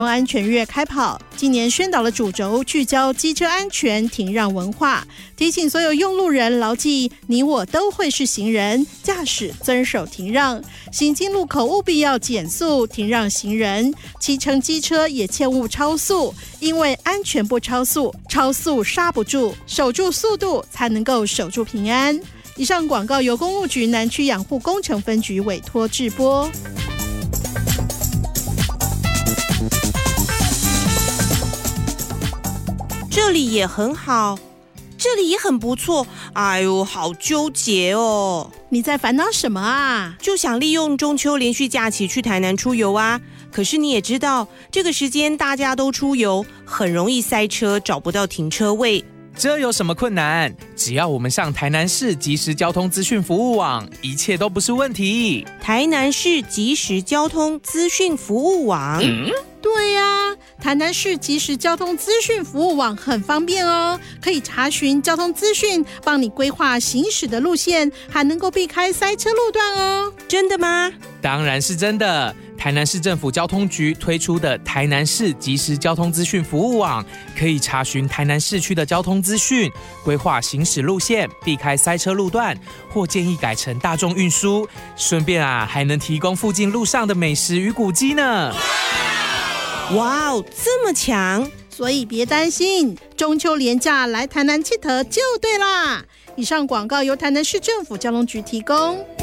安全月开跑，今年宣导的主轴聚焦机车安全停让文化，提醒所有用路人牢记你我都会是行人，驾驶遵守停让，行经路口务必要减速停让行人，骑乘机车也切勿超速，因为安全不超速，超速刹不住，守住速度才能够守住平安。以上广告由公路局南区养护工程分局委托制播。 这里也很好，这里也很不错，哎呦，好纠结哦！ 你在烦恼什么啊？ 就想利用中秋连续假期去台南出游啊，可是你也知道，这个时间大家都出游，很容易塞车，找不到停车位。 这有什么困难？只要我们上台南市即时交通资讯服务网，一切都不是问题。 台南市即时交通资讯服务网。 对呀，台南市即时交通资讯服务网很方便哦，可以查询交通资讯，帮你规划行驶的路线，还能够避开塞车路段哦。 真的吗？ 当然是真的。台南市政府交通局推出的台南市即时交通资讯服务网，可以查询台南市区的交通资讯，规划行驶路线，避开塞车路段，或建议改成大众运输。顺便还能提供附近路上的美食与古迹呢。 哇哦，这么强！ 所以别担心，中秋连假来台南佚佗就对啦。以上广告由台南市政府交通局提供。